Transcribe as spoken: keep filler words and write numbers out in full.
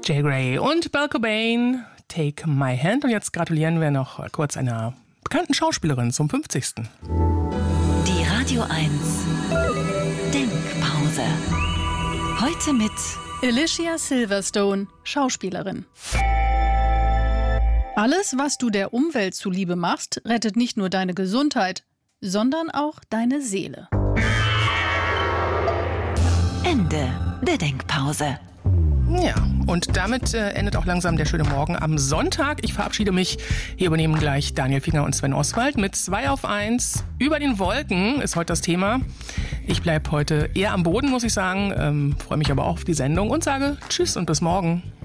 Jay Gray und Belle Cobain, Take My Hand. Und jetzt gratulieren wir noch kurz einer bekannten Schauspielerin zum fünfzigsten Die Radio eins Denkpause. Heute mit Alicia Silverstone, Schauspielerin. Alles, was du der Umwelt zuliebe machst, rettet nicht nur deine Gesundheit, sondern auch deine Seele. Ende der Denkpause. Ja, und damit äh, endet auch langsam der schöne Morgen am Sonntag. Ich verabschiede mich. Hier übernehmen gleich Daniel Finger und Sven Oswald mit zwei auf eins. Über den Wolken ist heute das Thema. Ich bleibe heute eher am Boden, muss ich sagen. Ähm, freue mich aber auch auf die Sendung und sage Tschüss und bis morgen.